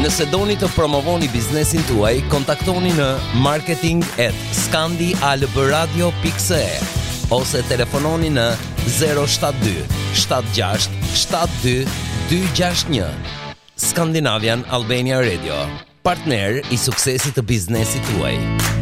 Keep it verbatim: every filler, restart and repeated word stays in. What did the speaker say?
Nëse doni të promovoni biznesin tuaj, kontaktoni në marketing at scandialbradio dot c e ose telefononi në zero shtat dy shtat gjasht shtat dy dy gjasht një. Scandinavian Albania Radio, partner i suksesit të biznesit tuaj.